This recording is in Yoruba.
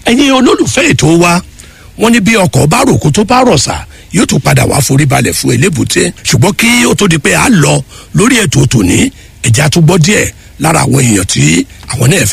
ẹ̀yin olólùfẹ́ ètò wa wọ́n ní bí ọkọ̀ bá ròkó tó bá rọ̀ṣà yóò tún padà wá forí balẹ̀ fún elébùté ṣùgbọ́n kí ó tó di pé a lọ lórí ètò tòní ẹ̀já tún gbọ́ díẹ̀ lára àwọn èèyàn tí àwọn náà